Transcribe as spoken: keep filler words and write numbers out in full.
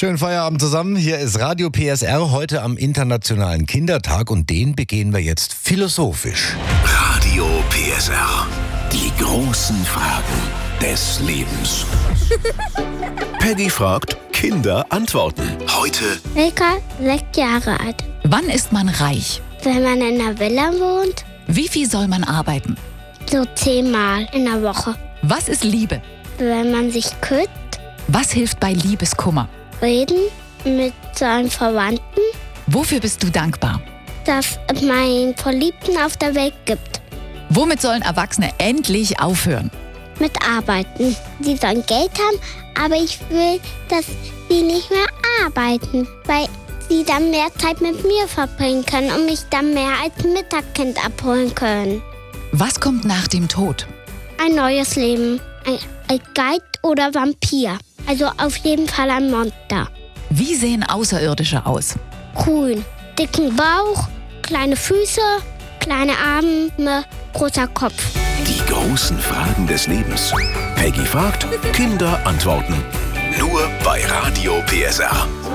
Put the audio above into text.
Schönen Feierabend zusammen. Hier ist Radio P S R heute am Internationalen Kindertag und den begehen wir jetzt philosophisch. Radio P S R. Die großen Fragen des Lebens. Peggy fragt, Kinder antworten. Heute Milka, sechs Jahre alt. Wann ist man reich? Wenn man in einer Villa wohnt, Wie viel soll man arbeiten? so zehnmal in der Woche. Was ist Liebe? Wenn man sich küsst, Was hilft bei Liebeskummer? reden mit seinen Verwandten, Wofür bist du dankbar? dass es meinen Verliebten auf der Welt gibt. Womit sollen Erwachsene endlich aufhören? Mit Arbeiten. Die sollen Geld haben, aber ich will, dass sie nicht mehr arbeiten, weil sie dann mehr Zeit mit mir verbringen können und mich dann mehr als Mittagskind abholen können. Was kommt nach dem Tod? Ein neues Leben. Ein, ein Geist oder Vampir. Also auf jeden Fall ein Monster. Wie sehen Außerirdische aus? Grün. Dicken Bauch, kleine Füße, kleine Arme, großer Kopf. die großen Fragen des Lebens. Peggy fragt, Kinder antworten. Nur bei Radio P S R.